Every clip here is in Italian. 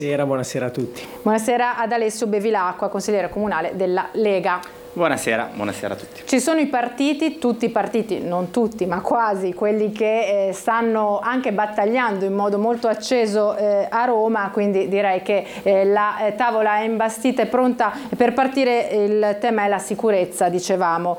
Buonasera a tutti. Buonasera ad Alessio Bevilacqua, consigliere comunale della Lega. Buonasera a tutti. Ci sono i partiti, tutti i partiti, non tutti ma quasi, quelli che stanno anche battagliando in modo molto acceso a Roma, quindi direi che la tavola è imbastita e pronta per partire. Il tema è la sicurezza, dicevamo,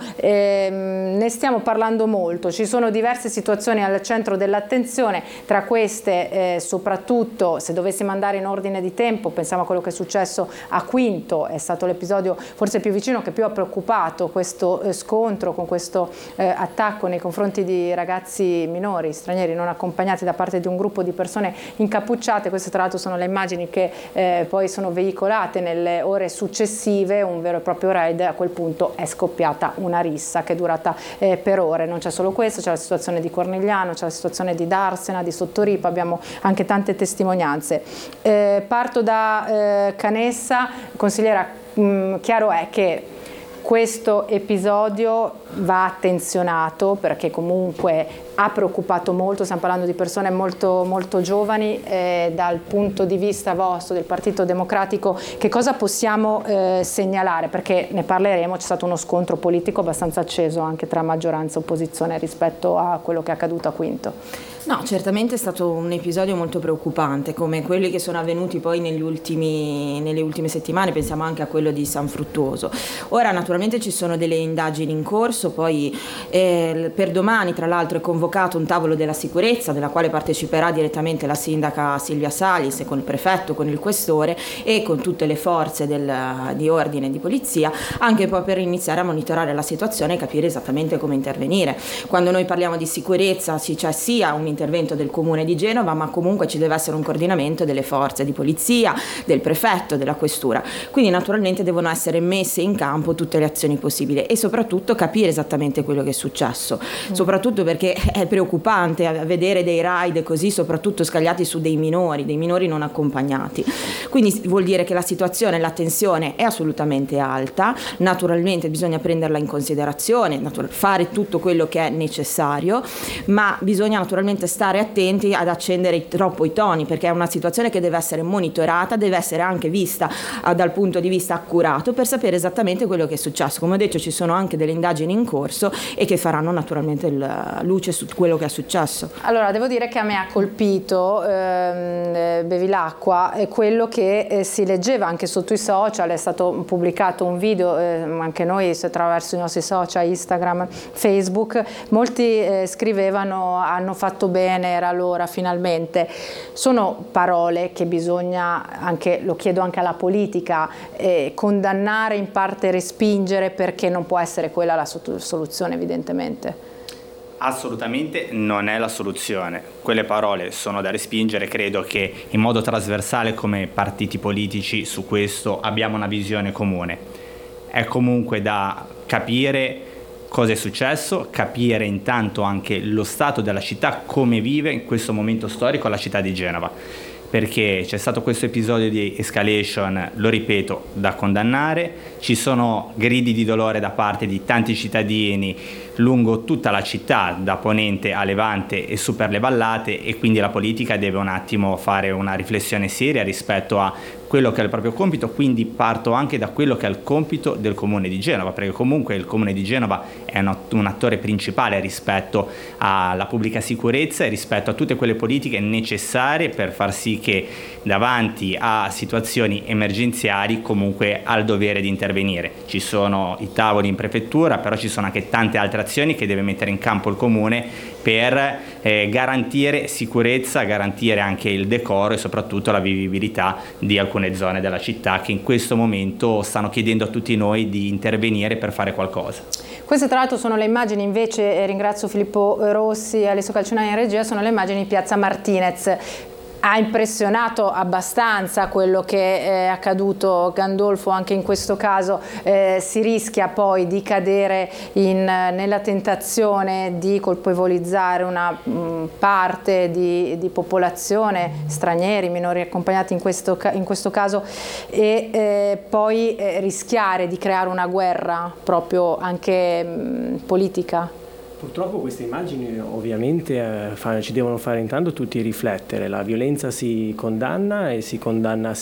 ne stiamo parlando molto, ci sono diverse situazioni al centro dell'attenzione, tra queste soprattutto, se dovessimo andare in ordine di tempo, pensiamo a quello che è successo a Quinto, è stato l'episodio forse più vicino, che più ha preoccupato, questo scontro con questo attacco nei confronti di ragazzi minori stranieri non accompagnati da parte di un gruppo di persone incappucciate. Queste tra l'altro sono le immagini che poi sono veicolate nelle ore successive, un vero e proprio raid. A quel punto è scoppiata una rissa che è durata per ore. Non c'è solo questo, c'è la situazione di Cornigliano, c'è la situazione di Darsena, di Sottoripa, abbiamo anche tante testimonianze. Parto da Canessa. Consigliera, chiaro è che questo episodio va attenzionato perché comunque ha preoccupato molto, stiamo parlando di persone molto, molto giovani. Dal punto di vista vostro, del Partito Democratico, che cosa possiamo segnalare? Perché ne parleremo, c'è stato uno scontro politico abbastanza acceso anche tra maggioranza e opposizione rispetto a quello che è accaduto a Quinto. No, certamente è stato un episodio molto preoccupante, come quelli che sono avvenuti poi nelle ultime settimane, pensiamo anche a quello di San Fruttuoso. Ora naturalmente ci sono delle indagini in corso, poi per domani tra l'altro è convocato un tavolo della sicurezza, della quale parteciperà direttamente la sindaca Silvia Salis con il prefetto, con il questore e con tutte le forze di ordine e di polizia, anche poi per iniziare a monitorare la situazione e capire esattamente come intervenire. Quando noi parliamo di sicurezza c'è sia un intervento del Comune di Genova, ma comunque ci deve essere un coordinamento delle forze di polizia, del prefetto, della questura. Quindi naturalmente devono essere messe in campo tutte le azioni possibili e soprattutto capire esattamente quello che è successo, soprattutto perché è preoccupante vedere dei raid così, soprattutto scagliati su dei minori non accompagnati. Quindi vuol dire che la situazione, la tensione è assolutamente alta, naturalmente bisogna prenderla in considerazione, fare tutto quello che è necessario, ma bisogna naturalmente stare attenti ad accendere troppo i toni, perché è una situazione che deve essere monitorata, deve essere anche vista dal punto di vista accurato per sapere esattamente quello che è successo. Come ho detto, ci sono anche delle indagini in corso e che faranno naturalmente luce su quello che è successo. Allora, devo dire che a me ha colpito Bevilacqua quello che si leggeva anche sotto i social. È stato pubblicato un video, anche noi attraverso i nostri social, Instagram, Facebook, molti scrivevano hanno fatto bene, era l'ora finalmente. Sono parole che bisogna, anche lo chiedo anche alla politica, condannare, in parte respingere, perché non può essere quella la soluzione evidentemente. Assolutamente non è la soluzione. Quelle parole sono da respingere. Credo che in modo trasversale come partiti politici su questo abbiamo una visione comune. È comunque da capire cosa è successo, capire intanto anche lo stato della città, come vive in questo momento storico la città di Genova, perché c'è stato questo episodio di escalation, lo ripeto, da condannare. Ci sono gridi di dolore da parte di tanti cittadini lungo tutta la città, da Ponente a Levante e su per le vallate, e quindi la politica deve un attimo fare una riflessione seria rispetto a quello che è il proprio compito. Quindi parto anche da quello che è il compito del Comune di Genova, perché comunque il Comune di Genova è un attore principale rispetto alla pubblica sicurezza e rispetto a tutte quelle politiche necessarie per far sì che davanti a situazioni emergenziali comunque ha il dovere di intervenire. Ci sono i tavoli in prefettura, però ci sono anche tante altre azioni che deve mettere in campo il Comune per garantire sicurezza, garantire anche il decoro e soprattutto la vivibilità di alcune zone della città che in questo momento stanno chiedendo a tutti noi di intervenire per fare qualcosa. Queste tra l'altro sono le immagini, invece ringrazio Filippo Rossi e Alessio Calcinai in regia, sono le immagini di Piazza Martinez. Ha impressionato abbastanza quello che è accaduto Gandolfo, anche in questo caso si rischia poi di cadere nella tentazione di colpevolizzare una parte di popolazione, stranieri, minori accompagnati in questo caso, e poi rischiare di creare una guerra proprio anche politica. Purtroppo queste immagini ovviamente ci devono fare intanto tutti riflettere. La violenza si condanna e si condanna